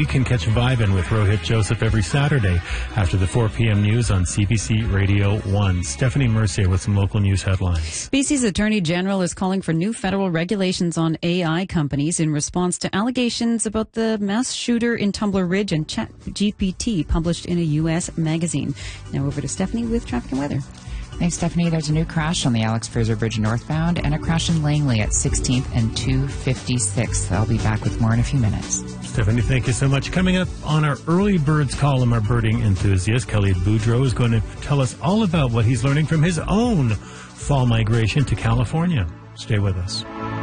You can catch Vibin' with Rohit Joseph every Saturday after the 4 p.m. news on CBC Radio 1. Stephanie Mercier with some local news headlines. BC's Attorney General is calling for new federal regulations on AI companies in response to allegations about the mass shooter in Tumbler Ridge and ChatGPT published in a U.S. magazine. Now over to Stephanie with traffic and weather. Thanks, Stephanie. There's a new crash on the Alex Fraser Bridge northbound and a crash in Langley at 16th and 256th. I'll be back with more in a few minutes. Stephanie, thank you so much. Coming up on our Early Birds column, our birding enthusiast, Kelly Boudreau, is going to tell us all about what he's learning from his own fall migration to California. Stay with us.